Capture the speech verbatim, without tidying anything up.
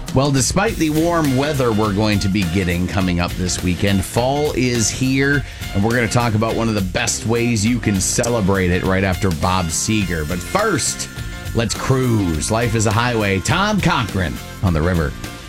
Well, despite the warm weather we're going to be getting coming up this weekend, fall is here, and we're going to talk about one of the best ways you can celebrate it right after Bob Seger. But first, let's cruise. Life is a highway. Tom Cochran on the river.